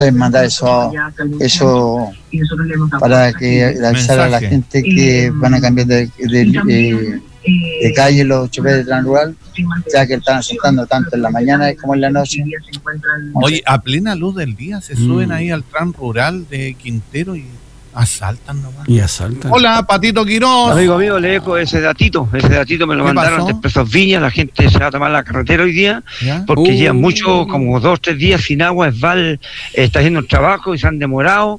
mandar eso para que avisar a la gente que van a cambiar de calle los choferes de Transrural, ya que están asaltando tanto en la mañana como en la noche. Oye, a plena luz del día se suben ahí al Transrural de Quintero y asaltan nomás. Hola, Patito Quiroz. Amigo mío, le dejo ese datito me lo mandaron de Expresos Viña. La gente se va a tomar la carretera hoy día, ¿ya? Porque llevan mucho, como 2-3 días sin agua. Esval está haciendo el trabajo y se han demorado.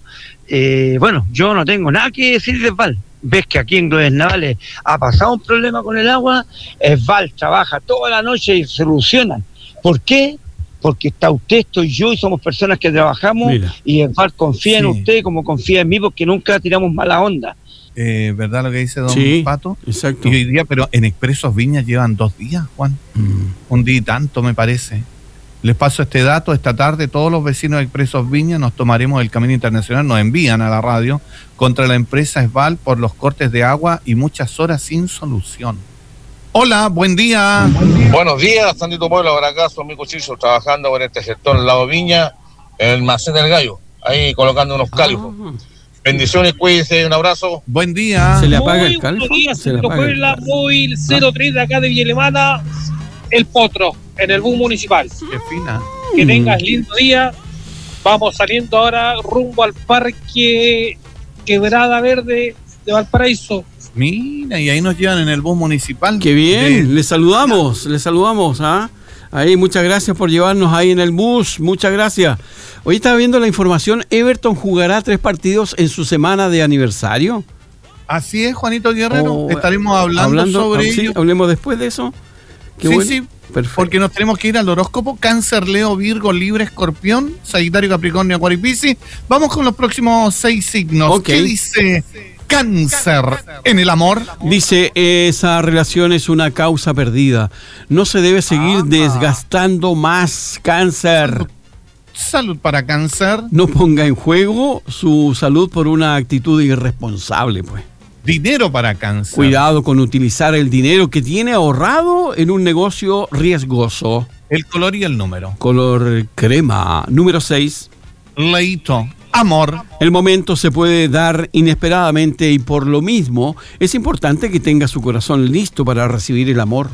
Bueno, yo no tengo nada que decir de Esval. Ves que aquí en Glorias Navales ha pasado un problema con el agua. Esval trabaja toda la noche y solucionan. ¿Por qué? Porque está usted, estoy yo y somos personas que trabajamos. Mira. Y Esval confía en usted como confía en mí, porque nunca tiramos mala onda. ¿Verdad lo que dice don Pato? Exacto. Y hoy día, pero en Expresos Viña llevan 2 días, Juan. Un día y tanto, me parece. Les paso este dato. Esta tarde todos los vecinos de Expresos Viña nos tomaremos el camino internacional, nos envían a la radio, contra la empresa Esval por los cortes de agua y muchas horas sin solución. Hola, buen día. Buenos días, Sandito Pueblo, ahora acá su amigo Chicho, trabajando por este sector al lado Viña, en el Almacén del Gallo, ahí colocando unos cálidos. Bendiciones, cuídense, un abrazo. Buen día. ¿Se le apaga el califo? Buenos días, Sandito Pueblo, móvil 03 de acá de Villa Alemana, El Potro, en el bus municipal. Qué fina. Que tengas lindo día. Vamos saliendo ahora rumbo al Parque Quebrada Verde de Valparaíso. Mira, y ahí nos llevan en el bus municipal. Qué bien, les saludamos, ¿ah? Ahí, muchas gracias por llevarnos ahí en el bus, muchas gracias. Hoy estaba viendo la información, Everton jugará 3 partidos en su semana de aniversario. Así es, Juanito Guerrero, estaremos hablando sobre ello. Sí, hablemos después de eso. Qué bueno. Sí, perfecto. Porque nos tenemos que ir al horóscopo: Cáncer, Leo, Virgo, Libra, Escorpión, Sagitario, Capricornio, Acuario y Piscis. Vamos con los próximos 6 signos. Okay. ¿Qué dice Cáncer en el amor? Dice, esa relación es una causa perdida. No se debe seguir desgastando más, Cáncer. Salud para Cáncer. No ponga en juego su salud por una actitud irresponsable, pues. Dinero para Cáncer. Cuidado con utilizar el dinero que tiene ahorrado en un negocio riesgoso. El color y el número. Color crema. Número 6. Leito. Amor. El momento se puede dar inesperadamente y por lo mismo es importante que tenga su corazón listo para recibir el amor.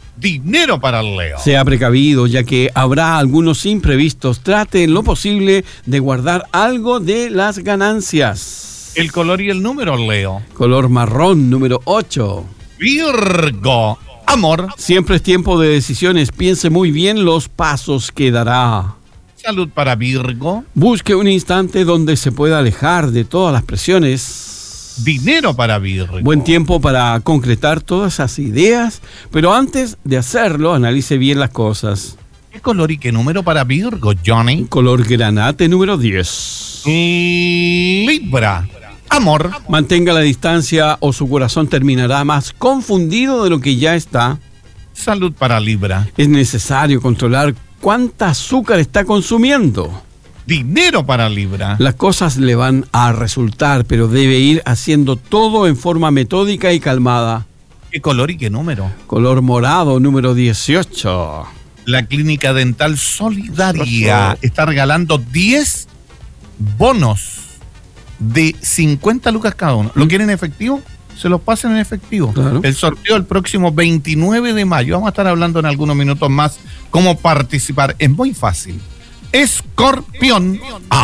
Dinero para el Leo. Sea precavido, ya que habrá algunos imprevistos. Trate en lo posible de guardar algo de las ganancias. El color y el número, Leo. Color marrón, número 8. Virgo. Amor. Siempre es tiempo de decisiones. Piense muy bien los pasos que dará. Salud para Virgo. Busque un instante donde se pueda alejar de todas las presiones. Dinero para Virgo. Buen tiempo para concretar todas esas ideas, pero antes de hacerlo, analice bien las cosas. ¿Qué color y qué número para Virgo, Johnny? Color granate, número 10. Libra. Amor. Mantenga la distancia o su corazón terminará más confundido de lo que ya está. Salud para Libra. Es necesario controlar cuánta azúcar está consumiendo. Dinero para Libra. Las cosas le van a resultar, pero debe ir haciendo todo en forma metódica y calmada. ¿Qué color y qué número? Color morado, número 18. La Clínica Dental Solidaria está regalando 10 bonos de 50 lucas cada uno. ¿Lo quieren en efectivo? Se los pasen en efectivo. Claro. El sorteo el próximo 29 de mayo. Vamos a estar hablando en algunos minutos más cómo participar. Es muy fácil. Escorpión.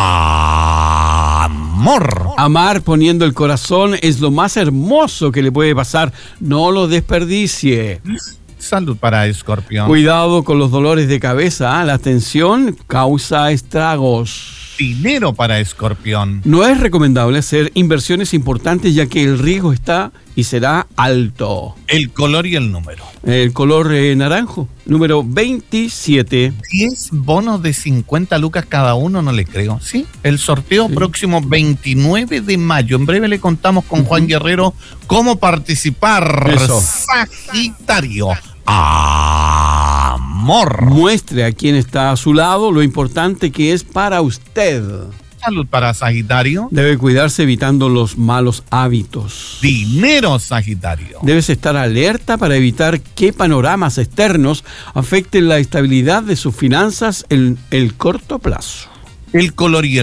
Amor. Amar poniendo el corazón es lo más hermoso que le puede pasar. No lo desperdicie. Salud para Escorpión. Cuidado con los dolores de cabeza. La tensión causa estragos. Dinero para Escorpión. No es recomendable hacer inversiones importantes ya que el riesgo está y será alto. El color y el número. El color naranjo, número 27. 10 bonos de 50 lucas cada uno, no le creo. ¿Sí? El sorteo próximo 29 de mayo. En breve le contamos con Juan Guerrero cómo participar. Eso. Sagitario. Amor. Muestre a quien está a su lado lo importante que es para usted. Salud para Sagitario. Debe cuidarse evitando los malos hábitos. Dinero, Sagitario. Debes estar alerta para evitar que panoramas externos afecten la estabilidad de sus finanzas en el corto plazo. El color y el